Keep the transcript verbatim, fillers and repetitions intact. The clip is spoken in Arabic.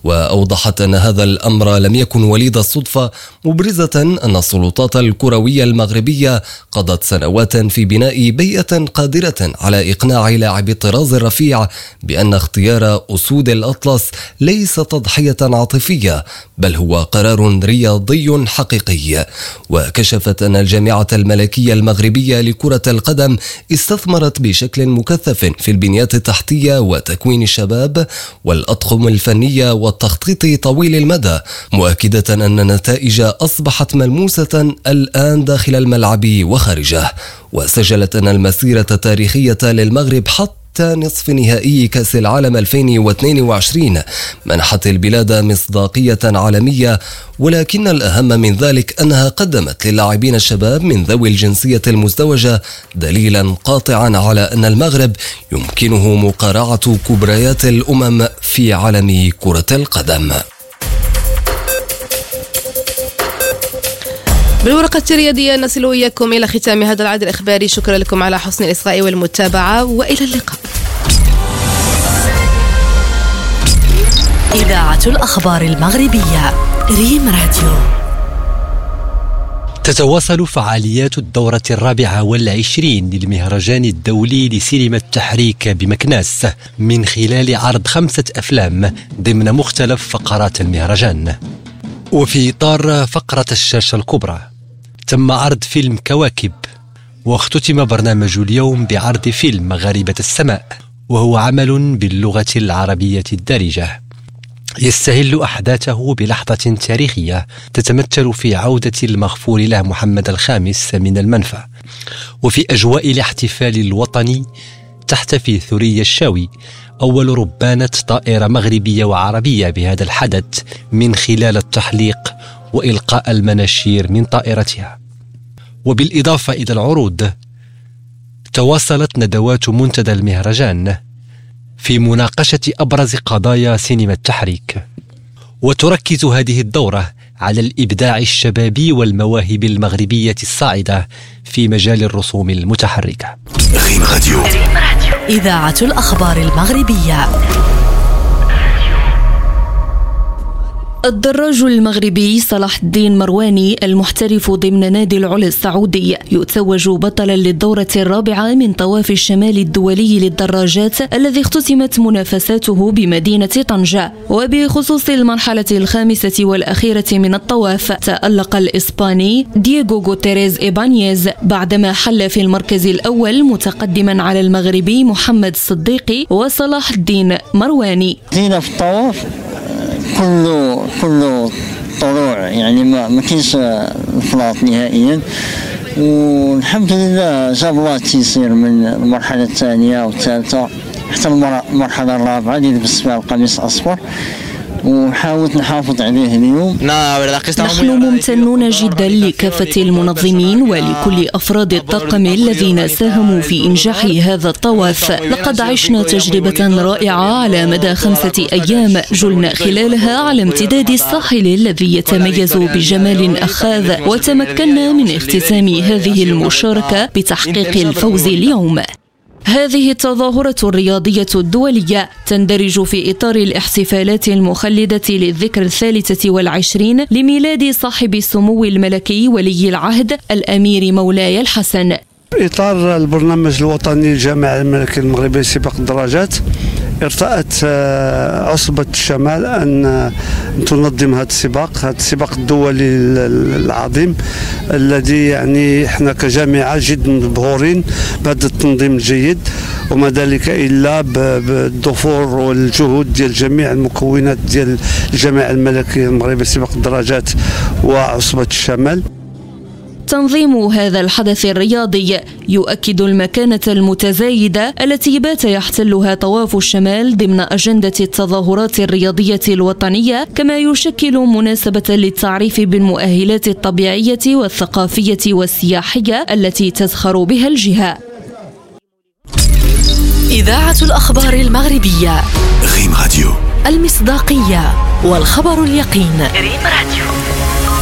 وأوضحت أن هذا الأمر لم يكن وليد الصدفة، مبرزة أن السلطات الكروية المغربية قضت سنوات في بناء بيئة قادرة على إقناع لاعبي الطراز الرفيع بأن اختيار أسود الأطلس ليس تضحية عاطفية، بل هو قرار رياضي حقيقي. وكشفت أن الجامعة الملكية المغربية لكرة القدم استثمرت بشكل مكثف في البنيات التحتية وتكوين الشباب والأطقم الفنية والتخطيط طويل المدى، مؤكدة أن النتائج أصبحت ملموسة الآن داخل الملعب وخارجه. وسجلت أن المسيرة التاريخية للمغرب حتى نصف نهائي كأس العالم ألفين واثنين وعشرين منحت البلاد مصداقية عالمية، ولكن الأهم من ذلك أنها قدمت للاعبين الشباب من ذوي الجنسية المزدوجة دليلا قاطعا على أن المغرب يمكنه مقارعة كبريات الأمم في عالم كرة القدم. بالورقة الرياضية نصل إياكم إلى ختام هذا العدد الإخباري. شكرا لكم على حسن الإصغاء والمتابعة، وإلى اللقاء. إذاعة الأخبار المغربية ريم راديو. تتواصل فعاليات الدورة الرابعة والعشرين للمهرجان الدولي لسينما التحريك بمكناس من خلال عرض خمسة أفلام ضمن مختلف فقرات المهرجان. وفي إطار فقرة الشاشة الكبرى تم عرض فيلم كواكب، واختتم برنامج اليوم بعرض فيلم غريبة السماء، وهو عمل باللغة العربية الدارجة يستهل أحداثه بلحظة تاريخية تتمثل في عودة المغفور له محمد الخامس من المنفى، وفي أجواء الاحتفال الوطني تحتفي ثريا الشاوي أول ربانة طائرة مغربية وعربية بهذا الحدث من خلال التحليق وإلقاء المناشير من طائرتها. وبالإضافة إلى العروض تواصلت ندوات منتدى المهرجان في مناقشة أبرز قضايا سينما التحريك، وتركز هذه الدورة على الإبداع الشبابي والمواهب المغربية الصاعدة في مجال الرسوم المتحركة. ريم راديو. إذاعة الأخبار المغربية. الدراج المغربي صلاح الدين مرواني المحترف ضمن نادي العلا السعودي يتوج بطلا للدورة الرابعة من طواف الشمال الدولي للدراجات الذي اختتمت منافساته بمدينة طنجة. وبخصوص المرحلة الخامسة والأخيرة من الطواف تألق الإسباني دييغو غوتيريز إيبانيز بعدما حل في المركز الأول متقدما على المغربي محمد الصديقي وصلاح الدين مرواني. زينة في الطواف كله كله طلوع، يعني ما ما كاينش الفلاط نهائيا، والحمد لله جاب الله التيسير من المرحله الثانيه والثالثه حتى المرحله الرابعه اللي لبست فيها القميص الاصفر، وحاولت نحافظ عليه اليوم. نحن ممتنون جدا لكافة المنظمين ولكل أفراد الطاقم الذين ساهموا في إنجاح هذا الطواف. لقد عشنا تجربة رائعة على مدى خمسة أيام جلنا خلالها على امتداد الساحل الذي يتميز بجمال أخاذ، وتمكنا من اختتام هذه المشاركة بتحقيق الفوز اليوم. هذه التظاهرة الرياضية الدولية تندرج في إطار الاحتفالات المخلدة للذكرى الثالثة والعشرين لميلاد صاحب السمو الملكي ولي العهد الأمير مولاي الحسن. إطار البرنامج الوطني للجامعة الملكية المغربية لسباق الدراجات ارتأت عصبة الشمال أن تنظم هذا السباق هذا السباق الدولي العظيم الذي يعني احنا كجامعة جد مبهورين بهذا التنظيم الجيد، وما ذلك إلا بالظفور والجهود ديال جميع المكونات ديال الجامعة الملكية المغربية لسباق الدراجات وعصبة الشمال. تنظيم هذا الحدث الرياضي يؤكد المكانة المتزايدة التي بات يحتلها طواف الشمال ضمن أجندة التظاهرات الرياضية الوطنية، كما يشكل مناسبة للتعريف بالمؤهلات الطبيعية والثقافية والسياحية التي تزخر بها الجهة. إذاعة الأخبار المغربية ريم راديو. المصداقية والخبر اليقين. ريم راديو.